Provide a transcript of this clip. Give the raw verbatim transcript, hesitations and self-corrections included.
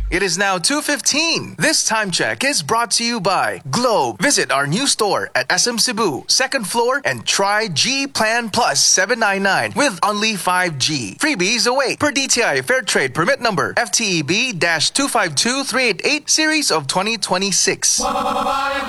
It is now two fifteen. This time check is brought to you by Globe. Visit our new store at S M Cebu, second floor, and try G Plan Plus seven ninety-nine with only five G. Freebies await per D T I Fair Trade Permit Number F T E B two five two three eight eight Series of twenty twenty-six.